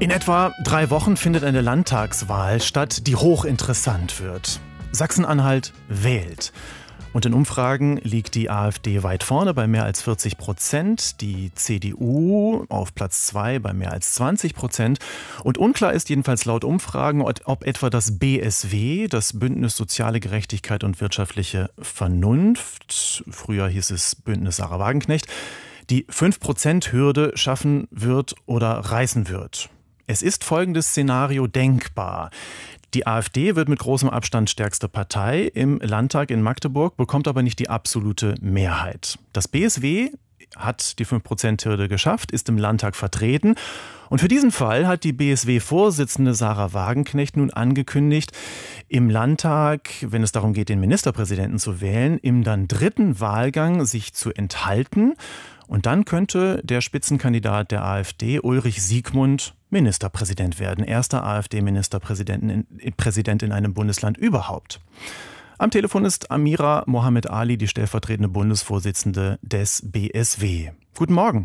In etwa 3 Wochen findet eine Landtagswahl statt, die hochinteressant wird. Sachsen-Anhalt wählt. Und in Umfragen liegt die AfD weit vorne bei mehr als 40%, die CDU auf Platz 2 bei mehr als 20%. Und unklar ist jedenfalls laut Umfragen, ob etwa das BSW, das Bündnis Soziale Gerechtigkeit und wirtschaftliche Vernunft, früher hieß es Bündnis Sarah Wagenknecht, die 5%-Hürde schaffen wird oder reißen wird. Es ist folgendes Szenario denkbar. Die AfD wird mit großem Abstand stärkste Partei im Landtag in Magdeburg, bekommt aber nicht die absolute Mehrheit. Das BSW hat die 5%-Hürde geschafft, ist im Landtag vertreten. Und für diesen Fall hat die BSW-Vorsitzende Sarah Wagenknecht nun angekündigt, im Landtag, wenn es darum geht, den Ministerpräsidenten zu wählen, im dann 3. Wahlgang sich zu enthalten. Und dann könnte der Spitzenkandidat der AfD, Ulrich Siegmund, Ministerpräsident werden. Erster AfD-Ministerpräsident in einem Bundesland überhaupt. Am Telefon ist Amira Mohammed Ali, die stellvertretende Bundesvorsitzende des BSW. Guten Morgen.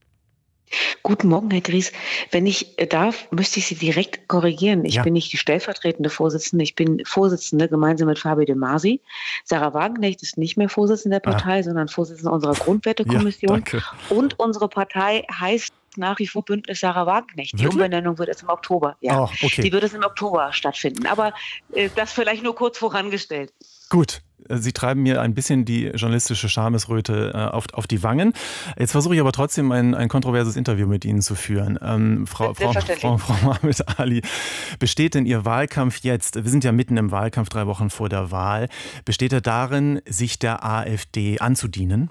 Guten Morgen, Herr Gries. Wenn ich darf, müsste ich Sie direkt korrigieren. Ich bin nicht die stellvertretende Vorsitzende, ich bin Vorsitzende gemeinsam mit Fabio De Masi. Sarah Wagenknecht ist nicht mehr Vorsitzende der Partei, sondern Vorsitzende unserer Grundwertekommission. Ja, und unsere Partei heißt nach wie vor Bündnis Sarah Wagenknecht. Die Umbenennung wird erst im Oktober. Ja, die wird es im Oktober stattfinden. Aber das vielleicht nur kurz vorangestellt. Gut. Sie treiben mir ein bisschen die journalistische Schamesröte auf die Wangen. Jetzt versuche ich aber trotzdem ein kontroverses Interview mit Ihnen zu führen. Frau Mohammed Ali, besteht denn Ihr Wahlkampf jetzt, wir sind ja mitten im Wahlkampf, 3 Wochen vor der Wahl, besteht er darin, sich der AfD anzudienen?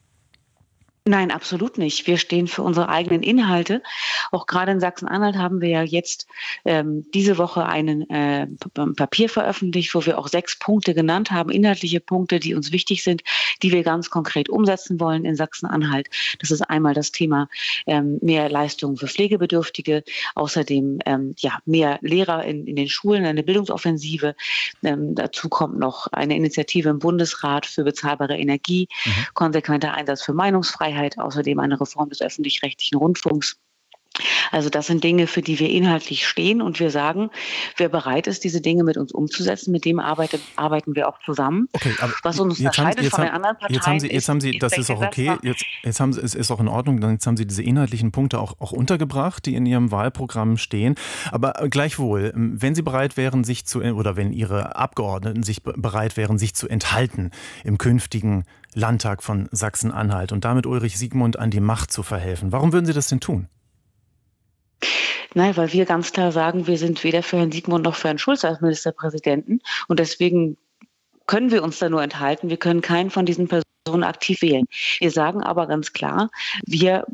Nein, absolut nicht. Wir stehen für unsere eigenen Inhalte. Auch gerade in Sachsen-Anhalt haben wir ja jetzt diese Woche ein Papier veröffentlicht, wo wir auch 6 Punkte genannt haben, inhaltliche Punkte, die uns wichtig sind, die wir ganz konkret umsetzen wollen in Sachsen-Anhalt. Das ist einmal das Thema mehr Leistungen für Pflegebedürftige, außerdem mehr Lehrer in den Schulen, eine Bildungsoffensive. Dazu kommt noch eine Initiative im Bundesrat für bezahlbare Energie, konsequenter Einsatz für Meinungsfreiheit, außerdem eine Reform des öffentlich-rechtlichen Rundfunks. Also das sind Dinge, für die wir inhaltlich stehen und wir sagen, wer bereit ist, diese Dinge mit uns umzusetzen, mit dem arbeiten wir auch zusammen. Okay, aber was uns unterscheidet von den anderen Parteien jetzt haben Sie, das ist auch okay, jetzt haben Sie, es ist auch in Ordnung, jetzt haben Sie diese inhaltlichen Punkte auch untergebracht, die in Ihrem Wahlprogramm stehen. Aber gleichwohl, wenn Sie bereit wären, oder wenn Ihre Abgeordneten sich bereit wären, sich zu enthalten im künftigen Landtag von Sachsen-Anhalt und damit Ulrich Siegmund an die Macht zu verhelfen, warum würden Sie das denn tun? Nein, weil wir ganz klar sagen, wir sind weder für Herrn Siegmund noch für Herrn Schulz als Ministerpräsidenten und deswegen können wir uns da nur enthalten. Wir können keinen von diesen Personen aktiv wählen. Wir sagen aber ganz klar, wir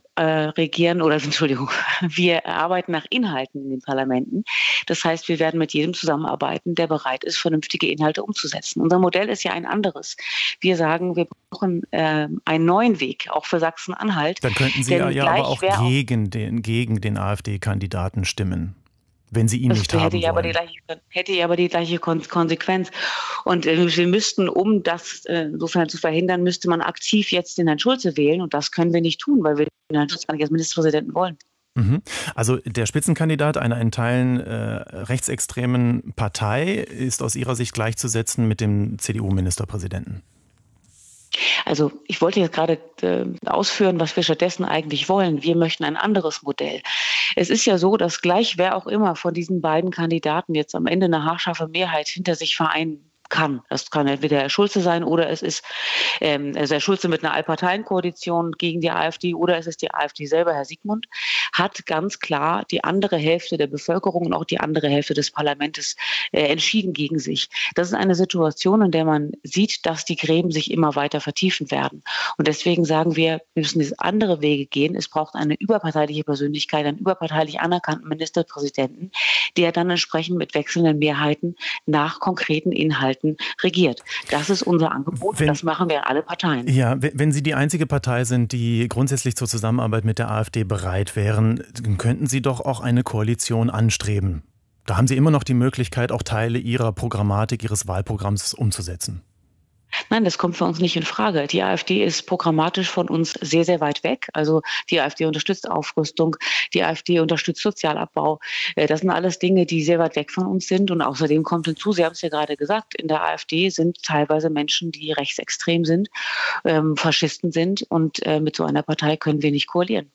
wir arbeiten nach Inhalten in den Parlamenten. Das heißt, wir werden mit jedem zusammenarbeiten, der bereit ist, vernünftige Inhalte umzusetzen. Unser Modell ist ja ein anderes. Wir sagen, wir brauchen einen neuen Weg, auch für Sachsen-Anhalt. Dann könnten Sie ja aber auch gegen den AfD-Kandidaten stimmen, wenn Sie ihn nicht haben wollen. Hätte ja aber die gleiche Konsequenz. Und wir müssten, um das insofern zu verhindern, müsste man aktiv jetzt den Herrn Schulze wählen. Und das können wir nicht tun, weil wir den Herrn Schulze gar nicht als Ministerpräsidenten wollen. Also der Spitzenkandidat einer in Teilen rechtsextremen Partei ist aus Ihrer Sicht gleichzusetzen mit dem CDU-Ministerpräsidenten? Also ich wollte jetzt gerade ausführen, was wir stattdessen eigentlich wollen. Wir möchten ein anderes Modell. Es ist ja so, dass gleich wer auch immer von diesen beiden Kandidaten jetzt am Ende eine haarscharfe Mehrheit hinter sich vereinen kann. Das kann entweder Herr Schulze sein oder es ist Herr Schulze mit einer Allparteienkoalition gegen die AfD oder es ist die AfD selber. Herr Siegmund hat ganz klar die andere Hälfte der Bevölkerung und auch die andere Hälfte des Parlaments entschieden gegen sich. Das ist eine Situation, in der man sieht, dass die Gräben sich immer weiter vertiefen werden. Und deswegen sagen wir müssen diese andere Wege gehen. Es braucht eine überparteiliche Persönlichkeit, einen überparteilich anerkannten Ministerpräsidenten, der dann entsprechend mit wechselnden Mehrheiten nach konkreten Inhalten regiert. Das ist unser Angebot, das machen wir alle Parteien. Ja, wenn Sie die einzige Partei sind, die grundsätzlich zur Zusammenarbeit mit der AfD bereit wären, dann könnten Sie doch auch eine Koalition anstreben. Da haben Sie immer noch die Möglichkeit, auch Teile Ihrer Programmatik, Ihres Wahlprogramms umzusetzen. Nein, das kommt für uns nicht in Frage. Die AfD ist programmatisch von uns sehr, sehr weit weg. Also die AfD unterstützt Aufrüstung, die AfD unterstützt Sozialabbau. Das sind alles Dinge, die sehr weit weg von uns sind. Und außerdem kommt hinzu, Sie haben es ja gerade gesagt, in der AfD sind teilweise Menschen, die rechtsextrem sind, Faschisten sind. Und mit so einer Partei können wir nicht koalieren.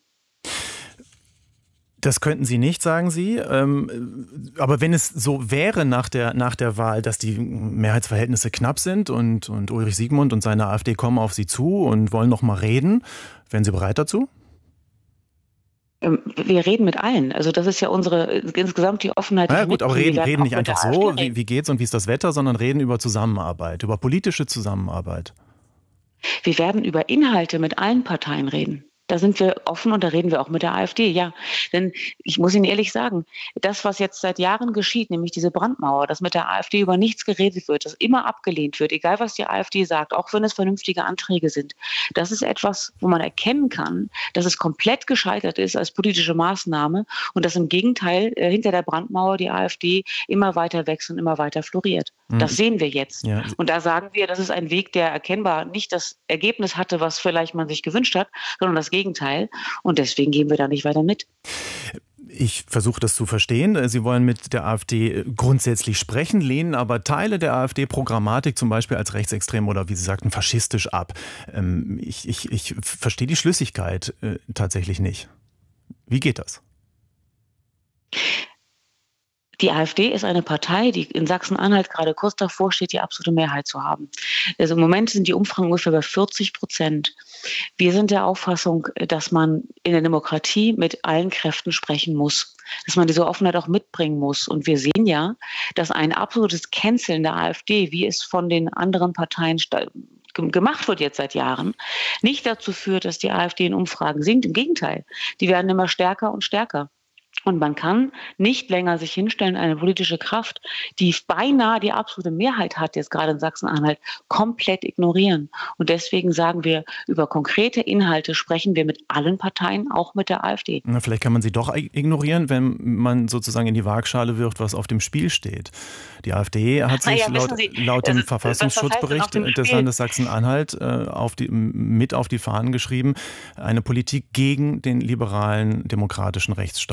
Das könnten Sie nicht, sagen Sie. Aber wenn es so wäre nach der Wahl, dass die Mehrheitsverhältnisse knapp sind und Ulrich Siegmund und seine AfD kommen auf Sie zu und wollen noch mal reden, wären Sie bereit dazu? Wir reden mit allen. Also das ist ja insgesamt die Offenheit. Ja gut, aber reden nicht einfach so, wie geht's und wie ist das Wetter, sondern reden über Zusammenarbeit, über politische Zusammenarbeit. Wir werden über Inhalte mit allen Parteien reden. Da sind wir offen und da reden wir auch mit der AfD, ja. Denn ich muss Ihnen ehrlich sagen, das, was jetzt seit Jahren geschieht, nämlich diese Brandmauer, dass mit der AfD über nichts geredet wird, dass immer abgelehnt wird, egal was die AfD sagt, auch wenn es vernünftige Anträge sind, das ist etwas, wo man erkennen kann, dass es komplett gescheitert ist als politische Maßnahme und dass im Gegenteil hinter der Brandmauer die AfD immer weiter wächst und immer weiter floriert. Das sehen wir jetzt. Ja. Und da sagen wir, das ist ein Weg, der erkennbar nicht das Ergebnis hatte, was vielleicht man sich gewünscht hat, sondern das Gegenteil. Und deswegen gehen wir da nicht weiter mit. Ich versuche das zu verstehen. Sie wollen mit der AfD grundsätzlich sprechen, lehnen aber Teile der AfD-Programmatik zum Beispiel als rechtsextrem oder wie Sie sagten, faschistisch ab. Ich verstehe die Schlüssigkeit tatsächlich nicht. Wie geht das? Die AfD ist eine Partei, die in Sachsen-Anhalt gerade kurz davor steht, die absolute Mehrheit zu haben. Also im Moment sind die Umfragen ungefähr bei 40%. Wir sind der Auffassung, dass man in der Demokratie mit allen Kräften sprechen muss, dass man diese Offenheit auch mitbringen muss. Und wir sehen ja, dass ein absolutes Canceln der AfD, wie es von den anderen Parteien gemacht wird jetzt seit Jahren, nicht dazu führt, dass die AfD in Umfragen sinkt. Im Gegenteil, die werden immer stärker und stärker. Und man kann nicht länger sich hinstellen, eine politische Kraft, die beinahe die absolute Mehrheit hat, jetzt gerade in Sachsen-Anhalt, komplett ignorieren. Und deswegen sagen wir, über konkrete Inhalte sprechen wir mit allen Parteien, auch mit der AfD. Na, vielleicht kann man sie doch ignorieren, wenn man sozusagen in die Waagschale wirft, was auf dem Spiel steht. Die AfD hat sich laut dem Verfassungsschutzbericht des Landes Sachsen-Anhalt mit auf die Fahnen geschrieben, eine Politik gegen den liberalen demokratischen Rechtsstaat